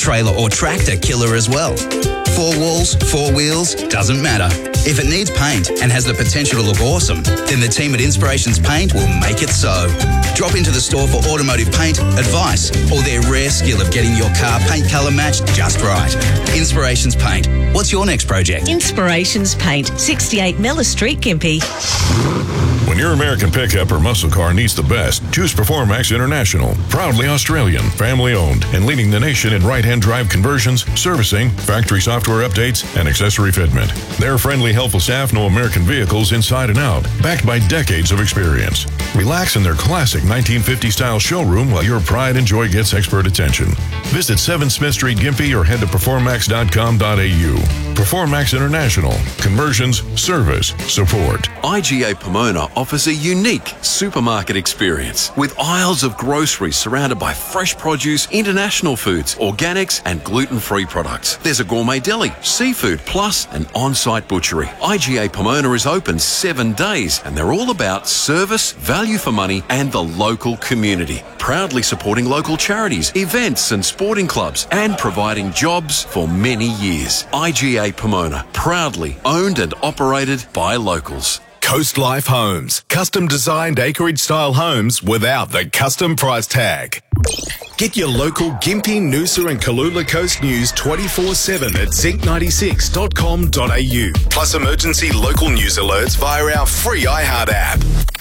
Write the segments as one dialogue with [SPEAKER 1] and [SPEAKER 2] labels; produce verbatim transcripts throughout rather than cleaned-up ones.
[SPEAKER 1] trailer or tractor killer as well. Four walls, four wheels, doesn't matter. If it needs paint and has the potential to look awesome, then the team at Inspirations Paint will make it so. Drop into the store for automotive paint, advice, or their rare skill of getting your car paint colour matched just right. Inspirations Paint. What's your next project?
[SPEAKER 2] Inspirations Paint, sixty-eight Miller Street, Gympie.
[SPEAKER 3] When your American pickup or muscle car needs the best, choose Performax International. Proudly Australian, family-owned, and leading the nation in right-hand drive conversions, servicing, factory software updates, and accessory fitment. Their friendly, helpful staff know American vehicles inside and out, backed by decades of experience. Relax in their classic nineteen fifty-style showroom while your pride and joy gets expert attention. Visit seven Smith Street, Gympie, or head to performax dot com dot a u. Performax International. Conversions, service, support.
[SPEAKER 4] I G A Pomona offers a unique supermarket experience with aisles of groceries surrounded by fresh produce, international foods, organics and gluten-free products. There's a gourmet deli, seafood, plus an on-site butchery. I G A Pomona is open seven days and they're all about service, value for money and the local community. Proudly supporting local charities, events and sporting clubs and providing jobs for many years. I G A Pomona, proudly owned and operated by locals.
[SPEAKER 5] Coast Life Homes. Custom designed acreage style homes without the custom price tag. Get your local Gympie, Noosa and Kalula Coast news twenty-four seven at zinc ninety-six dot com dot a u. Plus emergency local news alerts via our free iHeart app.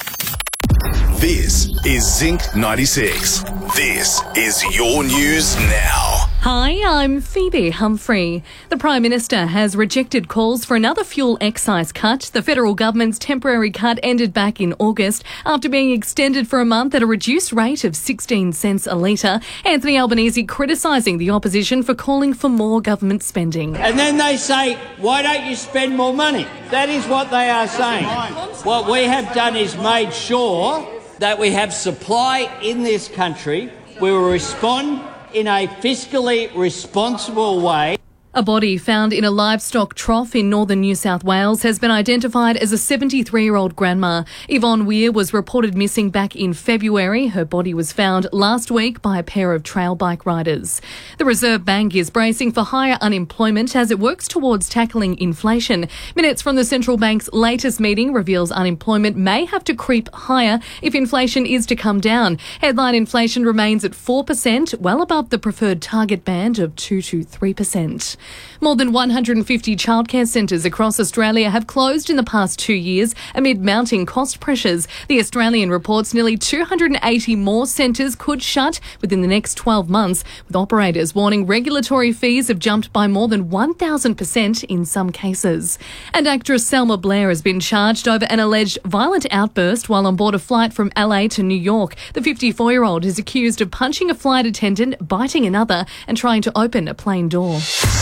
[SPEAKER 5] This is Zinc ninety-six. This is your news now.
[SPEAKER 6] Hi, I'm Phoebe Humphrey. The Prime Minister has rejected calls for another fuel excise cut. The federal government's temporary cut ended back in August after being extended for a month at a reduced rate of sixteen cents a litre. Anthony Albanese criticising the opposition for calling for more government spending.
[SPEAKER 7] And then they say, why don't you spend more money? That is what they are saying. What we have done is made sure that we have supply in this country. We will respond in a fiscally responsible way.
[SPEAKER 6] A body found in a livestock trough in northern New South Wales has been identified as a seventy-three-year-old grandma. Yvonne Weir was reported missing back in February. Her body was found last week by a pair of trail bike riders. The Reserve Bank is bracing for higher unemployment as it works towards tackling inflation. Minutes from the central bank's latest meeting reveals unemployment may have to creep higher if inflation is to come down. Headline inflation remains at four percent, well above the preferred target band of two to three percent. More than one hundred fifty childcare centres across Australia have closed in the past two years amid mounting cost pressures. The Australian reports nearly two hundred eighty more centres could shut within the next twelve months, with operators warning regulatory fees have jumped by more than one thousand percent in some cases. And actress Selma Blair has been charged over an alleged violent outburst while on board a flight from L A to New York. The fifty-four-year-old is accused of punching a flight attendant, biting another and trying to open a plane door.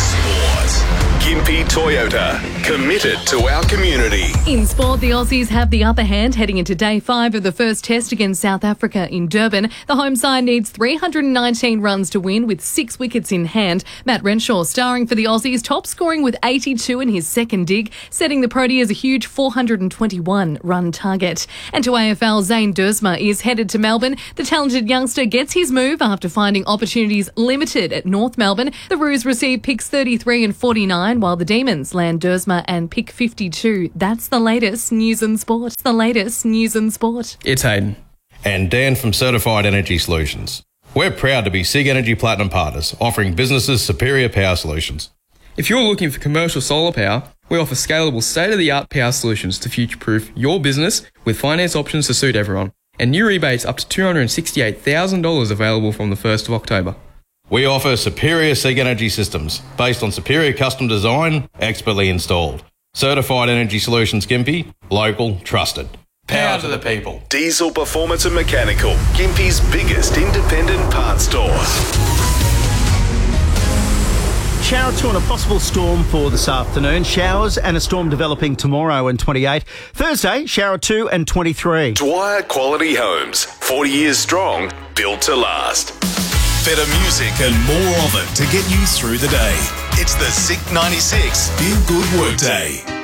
[SPEAKER 5] Gympie Toyota, committed to our community.
[SPEAKER 6] In sport, the Aussies have the upper hand heading into day five of the first test against South Africa in Durban. The home side needs three hundred nineteen runs to win with six wickets in hand. Matt Renshaw starring for the Aussies, top scoring with eighty-two in his second dig, setting the Proteas a huge four hundred twenty-one run target. And to A F L, Zane Duursma is headed to Melbourne. The talented youngster gets his move after finding opportunities limited at North Melbourne. The Roos receive picks thirty-three and forty-nine, while the Demons land Duursma and pick fifty-two. That's the latest news and sport. The latest news and sport.
[SPEAKER 8] It's Hayden.
[SPEAKER 9] And Dan from Certified Energy Solutions. We're proud to be SIG Energy Platinum partners, offering businesses superior power solutions.
[SPEAKER 8] If you're looking for commercial solar power, we offer scalable state-of-the-art power solutions to future-proof your business with finance options to suit everyone. And new rebates up to two hundred sixty-eight thousand dollars available from the first of October.
[SPEAKER 9] We offer superior SIG Energy systems based on superior custom design, expertly installed. Certified Energy Solutions Gympie, local, trusted. Power to the people.
[SPEAKER 5] Diesel Performance and Mechanical, Gympie's biggest independent parts store.
[SPEAKER 10] Shower two and a possible storm for this afternoon. Showers and a storm developing tomorrow and twenty-eight. Thursday, shower two and twenty-three.
[SPEAKER 5] Dwyer Quality Homes, forty years strong, built to last. Better music and more of it to get you through the day. It's the Zinc ninety-six Feel Good Workday.